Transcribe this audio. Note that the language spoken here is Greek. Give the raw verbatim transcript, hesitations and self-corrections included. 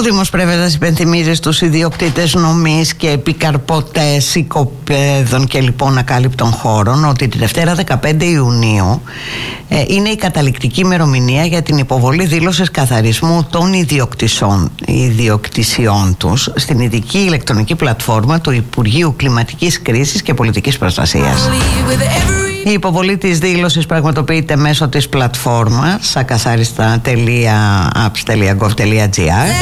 Ο Δήμος Πρέβεζας υπενθυμίζει στους ιδιοκτήτες νομής και επικαρπωτές οικοπαίδων και λοιπόν ακάλυπτων χώρων ότι τη Δευτέρα δεκαπέντε Ιουνίου ε, είναι η καταληκτική ημερομηνία για την υποβολή δήλωσης καθαρισμού των ιδιοκτησιών τους στην ειδική ηλεκτρονική πλατφόρμα του Υπουργείου Κλιματικής Κρίσης και Πολιτικής Προστασίας. Η υποβολή της δήλωσης πραγματοποιείται μέσω της πλατφόρμας ακαθάριστα τελεία apps τελεία gov τελεία gr